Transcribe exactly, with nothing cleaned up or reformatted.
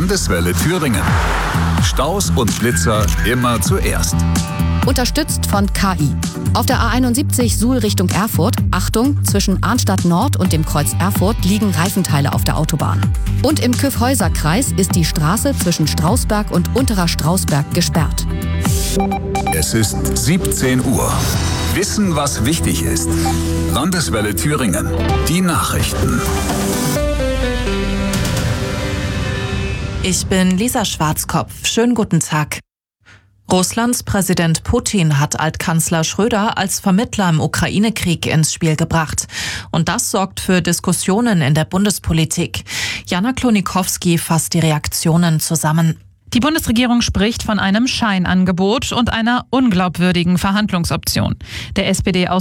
Landeswelle Thüringen. Staus und Blitzer immer zuerst. Unterstützt von K I. Auf der A einundsiebzig Suhl Richtung Erfurt, Achtung, zwischen Arnstadt Nord und dem Kreuz Erfurt liegen Reifenteile auf der Autobahn. Und im Kyffhäuser-Kreis ist die Straße zwischen Strausberg und Unterer Strausberg gesperrt. Es ist siebzehn Uhr. Wissen, was wichtig ist. Landeswelle Thüringen. Die Nachrichten. Ich bin Lisa Schwarzkopf. Schönen guten Tag. Russlands Präsident Putin hat Altkanzler Schröder als Vermittler im Ukraine-Krieg ins Spiel gebracht. Und das sorgt für Diskussionen in der Bundespolitik. Jana Klonikowski fasst die Reaktionen zusammen. Die Bundesregierung spricht von einem Scheinangebot und einer unglaubwürdigen Verhandlungsoption. Der S P D